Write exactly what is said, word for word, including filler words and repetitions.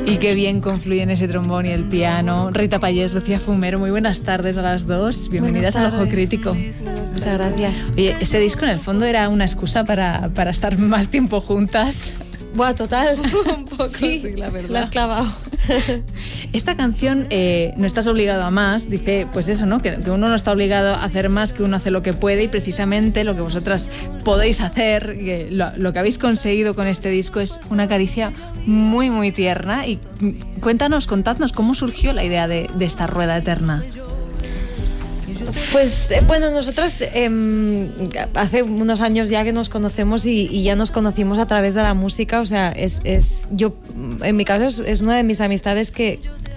Y qué bien confluyen ese trombón y el piano. Rita Payés, Lucía Fumero, muy buenas tardes a las dos. Bienvenidas al Ojo Crítico. Muchas gracias. Oye, este disco en el fondo era una excusa para, para estar más tiempo juntas. Buah, total, un poco, sí, sí, la verdad. La has clavado. Esta canción, eh, No estás obligado a más, dice, pues eso, ¿no? Que, que uno no está obligado a hacer más, que uno hace lo que puede, y precisamente lo que vosotras podéis hacer, que lo, lo que habéis conseguido con este disco es una caricia muy, muy tierna. Y cuéntanos, contadnos, ¿cómo surgió la idea de, de esta rueda eterna? Pues eh, bueno, nosotras eh, hace unos años ya que nos conocemos y, y ya nos conocimos a través de la música. O sea, es, es yo en mi caso es, es una de mis amistades que,